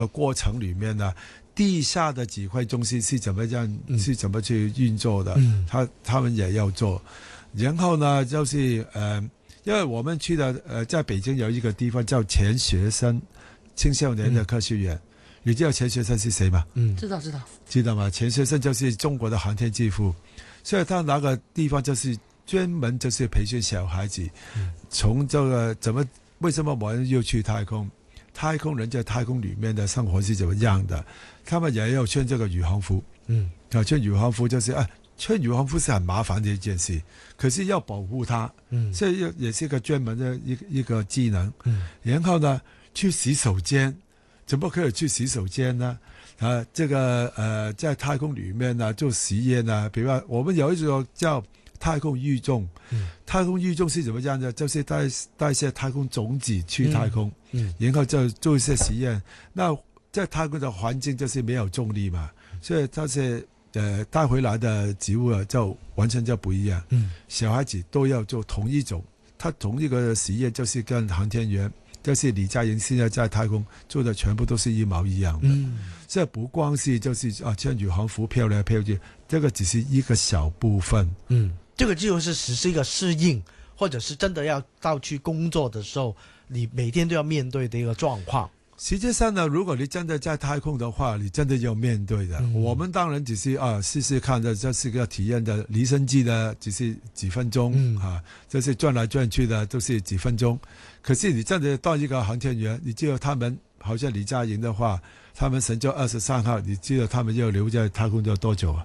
过程里面呢，地下的指挥中心是怎么样，是怎么去运作的，他们也要做。然后呢，就是因为我们去的在北京有一个地方叫钱学森青少年的科学园，你知道钱学森是谁吗？知道吗？钱学森就是中国的航天之父，所以他那个地方就是专门就是培训小孩子，从这个为什么我们又去太空？太空人在太空里面的生活是怎么样的？他们也要穿这个宇航服，穿宇航服就是穿宇航服是很麻烦的一件事，可是要保护它，所以也是一个专门的一个技能。然后呢，去洗手间，怎么可以去洗手间呢？这个在太空里面呢做实验呢，比如说我们有一种叫太空育种，太空育种是怎么样的？就是带一些太空种子去太空，然后就做一些实验。那在太空的环境就是没有重力嘛，所以它是带回来的植物就完全就不一样。小孩子都要做同一种，他同一个实验就是跟航天员，就是李嘉莹现在在太空做的全部都是一毛一样的。这不光是就是穿宇航服飘来飘去，这个只是一个小部分。 这个就是只是一个适应，或者是真的要到去工作的时候，你每天都要面对的一个状况。 实际上呢，如果你真的在太空的话，你真的要面对的。我们当然只是试试看的，这是个体验的离心机的，只是几分钟这是转来转去的都是几分钟。可是你真的当一个航天员，你知道他们好像李嘉莹的话，他们神舟23号，你知道他们要留在太空要多久啊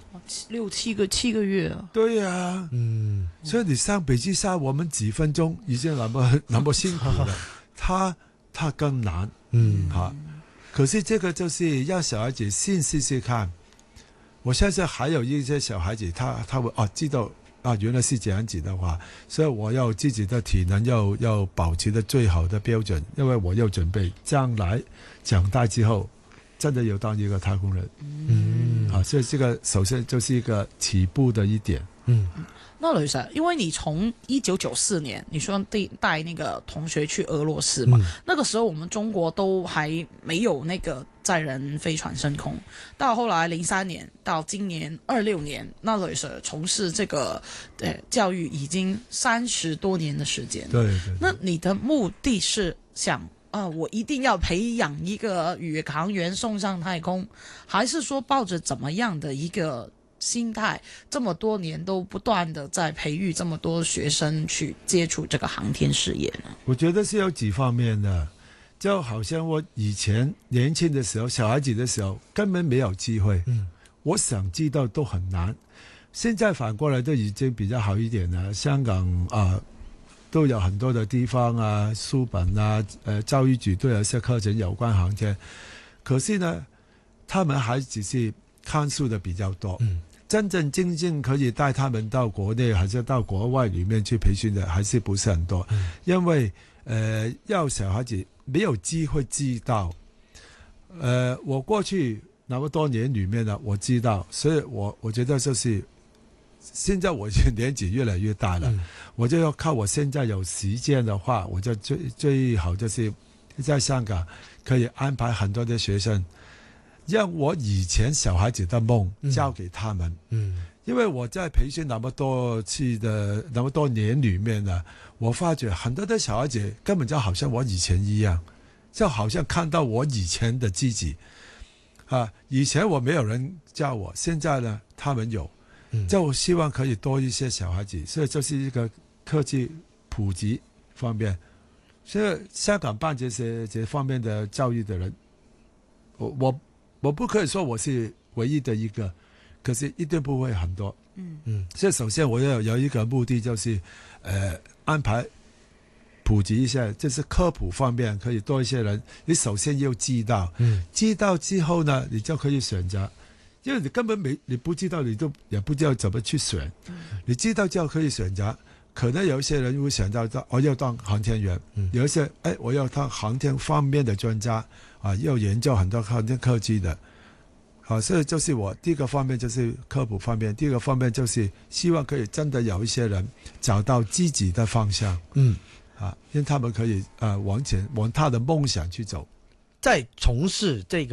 ？7个月啊。 对啊，所以你上北极沙，我们几分钟已经那么辛苦了，他更难。可是这个就是让小孩子先试试看。我相信还有一些小孩子他会知道原来是这样子的话，所以我要自己的体能要保持的最好的标准，因为我要准备将来长大之后真的要当一个太空人。所以这个首先就是一个起步的一点。 那雷 Sir， 因为你从1994年你说带那个同学去俄罗斯嘛，那个时候我们中国都还没有那个载人飞船升空，到后来03年到今年26年，那雷 Sir 从事这个教育已经30多年的时间。 对。 那你的目的是想我一定要培养一个宇航员送上太空，还是说抱着怎么样的一个心态，这么多年都不断的在培育这么多学生去接触这个航天事业呢？ 我觉得是有几方面的，就好像我以前年轻的时候，小孩子的时候根本没有机会，我想知道都很难。现在反过来都已经比较好一点了，香港都有很多的地方书本教育局都有一些课程有关航天，可是呢，他们还只是看书的比较多。真正可以带他们到国内还是到国外里面去培训的还是不是很多。因为要小孩子没有机会知道。我过去那么多年里面呢，我知道，所以我觉得就是现在我年纪越来越大了，我就要靠我现在有时间的话，我就最好就是在香港可以安排很多的学生，让我以前小孩子的梦交给他们。因为我在培训那么多次的那么多年里面呢，我发觉很多的小孩子根本就好像我以前一样，就好像看到我以前的自己以前我没有人教我，现在呢他们有，就希望可以多一些小孩子，所以这是一个科技普及方面。所以香港办这方面的教育的人，我不可以说我是唯一的一个，可是一定不会很多。所以首先我要有一个目的，就是安排普及一下，就是科普方面可以多一些人。你首先要知道，知道之后呢，你就可以选择。因为你根本你不知道，你都也不知道怎么去选。你知道之后可以选择。可能有一些人会选择我要当航天员，有一些我要当航天方面的专家要研究很多航天科技的。所以就是我第一个方面就是科普方面，第二个方面就是希望可以真的有一些人找到自己的方向，因为他们可以往他的梦想去走。 在从事这个